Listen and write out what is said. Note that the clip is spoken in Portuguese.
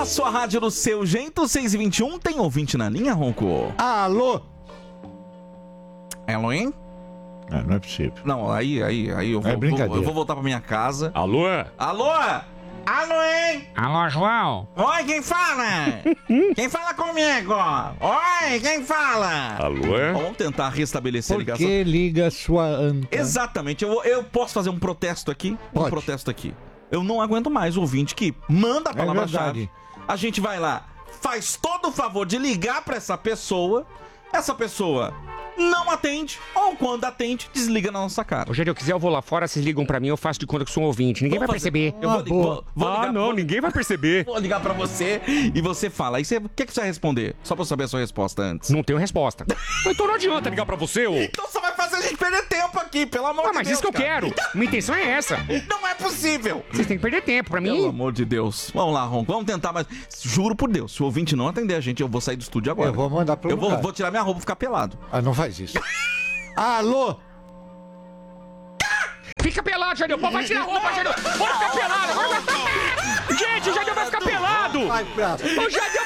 A sua rádio do seu jeito, 6h21, tem ouvinte na linha, Ronco? Alô? Alô, hein? Não é possível. Não, aí eu vou voltar pra minha casa. Alô? Alô? Alô, hein? Alô, João? Oi, quem fala? Quem fala comigo? Oi, quem fala? Alô? Vamos tentar restabelecer a Por ligação. que liga sua anta? Exatamente, eu posso fazer um protesto aqui? Pode. Um protesto aqui. Eu não aguento mais o ouvinte que manda a palavra-chave. verdade. A gente vai lá, faz todo o favor de ligar pra essa pessoa não atende, ou quando atende, desliga na nossa cara. Ô, gente, eu quiser, eu vou lá fora, vocês ligam pra mim, eu faço de conta que sou um ouvinte. Ninguém vai perceber. Eu vou ligar, Ninguém vai perceber. vou ligar pra você e você fala. Aí o que você vai responder? Só pra eu saber a sua resposta antes. Não tenho resposta. Então não adianta ligar pra você, ô. Então só vai fazer a gente perder tempo aqui, pelo amor de Deus. Mas isso que eu quero. Minha intenção é essa. Não é possível. Vocês têm que perder tempo pra Pelo mim. amor de Deus. Vamos lá, Ronco. Vamos tentar, mas juro por Deus, se o ouvinte não atender a gente, eu vou sair do estúdio agora. Eu vou mandar pro Eu lugar. vou tirar minha roupa e ficar pelado. Ah, não faz isso. Alô? Fica pelado, Jadeu. Pô, vai tirar a roupa, Jadeu. Pode ficar pelado. Agora vai ficar... Gente, o Jadeu vai ficar pelado. Vai, braço. O Jadeu